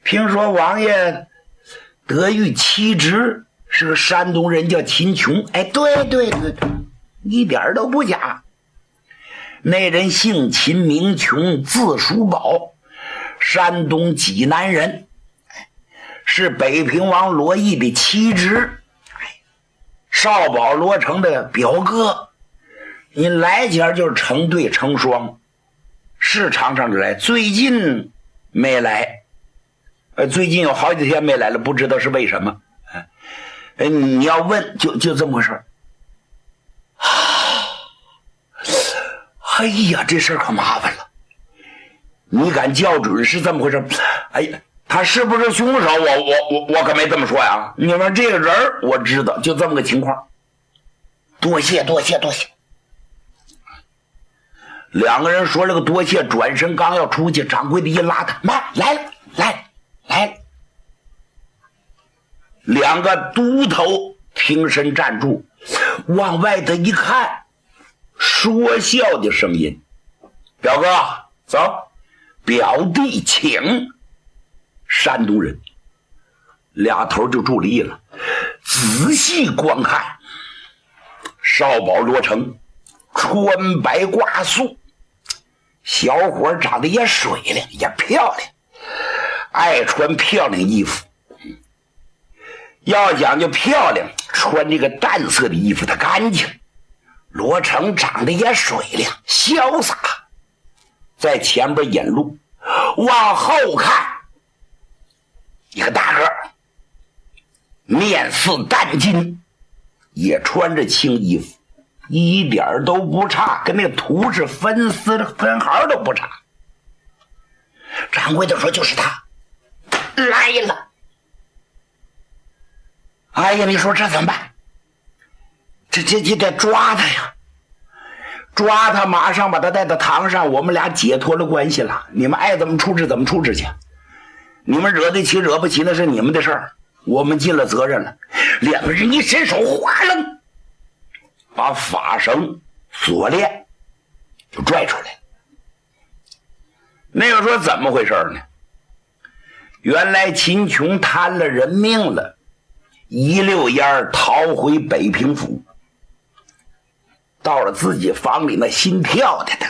听说王爷得遇妻侄，是个山东人，叫秦琼。哎，对，一点都不假。那人姓秦名琼，字叔宝，山东济南人，是北平王罗毅的妻侄，少保罗成的表哥。你来前就是成对成双，是常常就来，最近没来，最近有好几天没来了，不知道是为什么。你要问就这么回事。哎呀，这事儿可麻烦了。你敢叫准是这么回事？哎呀，他是不是凶手？我可没这么说呀。你说这个人我知道，就这么个情况。多谢。两个人说了个多谢，转身刚要出去，掌柜的一拉他，妈来了。两个都头挺身站住，往外头一看，说笑的声音：“表哥，走，表弟请。”山东人，俩头就注意了，仔细观看，少保罗成穿白挂素，小伙长得也水灵也漂亮，爱穿漂亮衣服。要讲究漂亮，穿这个淡色的衣服它干净。罗成长得也水灵潇洒，在前边引路，往后看，一个大个面似淡金，也穿着青衣服，一点都不差，跟那个图是分丝的分毫都不差。掌柜的说：“就是他来了。”哎呀，你说这怎么办？这得抓他呀！抓他，马上把他带到堂上，我们俩解脱了关系了。你们爱怎么处置怎么处置去。你们惹得起惹不起那是你们的事儿，我们尽了责任了。两个人一伸手，哗楞，把法绳锁链就拽出来。那个说怎么回事呢？原来秦琼贪了人命了，一溜烟逃回北平府，到了自己房里，那心跳的，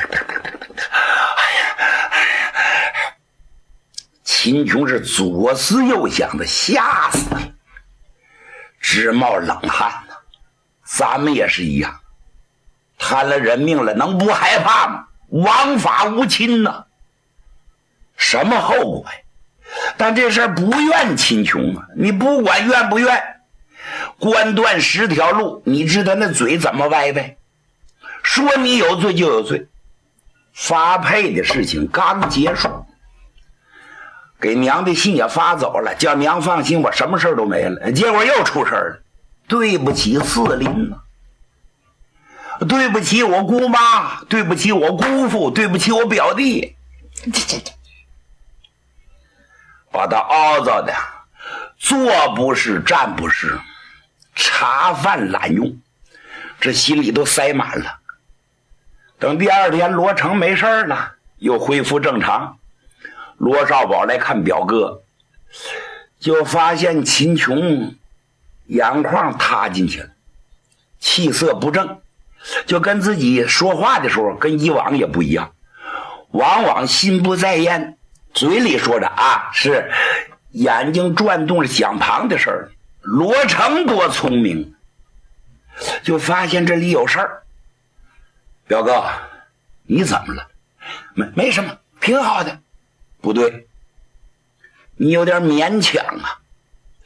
秦琼是左思右想的，吓死了，直冒冷汗呢。咱们也是一样，贪了人命了，能不害怕吗？王法无亲呢，什么后果呀？但这事儿不怨秦琼啊，你不管怨不怨，官断10条路，你知道那嘴怎么歪歪？说你有罪就有罪。发配的事情刚结束，给娘的信也发走了，叫娘放心，我什么事都没了。结果又出事了，对不起四邻呐，对不起我姑妈，对不起我姑父，对不起我表弟，把他凹糟的坐不是站不是，茶饭懒用，这心里都塞满了。等第二天罗成没事了，又恢复正常，罗少宝来看表哥，就发现秦琼眼眶塌进去了，气色不正，就跟自己说话的时候跟以往也不一样，往往心不在焉，嘴里说着啊是，眼睛转动着想旁的事儿。罗成多聪明，就发现这里有事儿。表哥，你怎么了？没什么，挺好的。不对，你有点勉强啊。